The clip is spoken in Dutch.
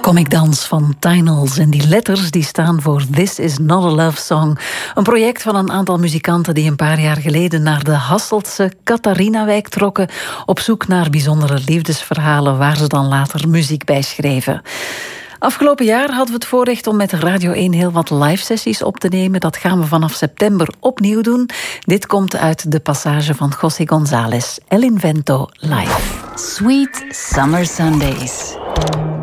Comic Dans van Tynals. En die letters die staan voor This is Not a Love Song. Een project van een aantal muzikanten die een paar jaar geleden naar de Hasseltse Catharinawijk trokken op zoek naar bijzondere liefdesverhalen waar ze dan later muziek bij schreven. Afgelopen jaar hadden we het voorrecht om met Radio 1 heel wat live-sessies op te nemen. Dat gaan we vanaf september opnieuw doen. Dit komt uit de passage van José González, El Invento live. Sweet Summer Sundays.